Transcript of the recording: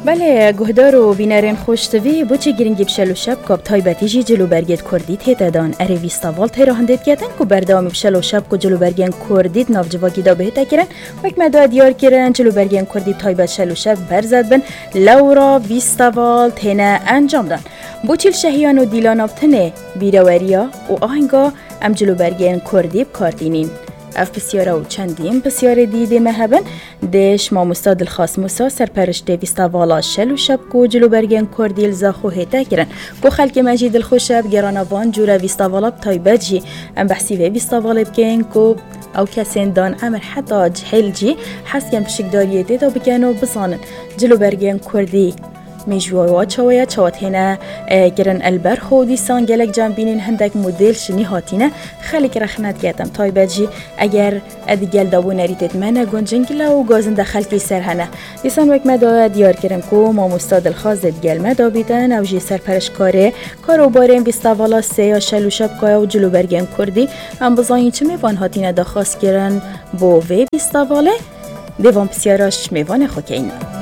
بله گهدار و بینرین خوشتوی بو چه گرنگی بشل و شب کاب تایبتی جی جلو برگید کردید هیتدان اره ویستاوال تیرا هندید گیتن که بردامی بشل و شب که جلو برگین کردید ناف جواکی دا بهتا کرن و یک مداد دیار کرن جلو برگین کردید تایبت شل و شب برزد بن لورا ویستاوال تینه انجام دان بو چیل شهیان و دیلان آبتنه بیراوریا و آهنگا ام جلو برگین کردید کارتینین اف بسیاره و چندیم بسیاره دیده مهبن دش ما مستاد الخاص موسا سرپرشته ویستاوالا شل و شب کو جلو برگن کردیل زاخو هیتا کرن کو خلک مجید الخوشب گرانوان جورا ویستاوالا بتایبت جی ام بحثی و ویستاوالا بکن کو او کسین دان امر حتی جهل جی حس یم بشکداریته دا بکنو بزانن جلو برگن کردی میجووا چویا چواتینه گرن البر خودی سان گلک جنبینین هندک مدل شنی هاتینه خیلی رخنت کردم تایبجی اگر ادگل دابو نریتت منه گنجنگلا و گازن دخل کی سرهنه دیسان وک مدا دیار کردم کو ما مستاد الخاص گل مدا بیدن او جی سرپرش کارو باریم بیستاوالا سه یا شلو شب کایا و جلو برگن کردی هم بزاین چه میوان هاتینه دا خاص گرن بو وی بیستاواله دیوان بسیاراش میوان خوکینه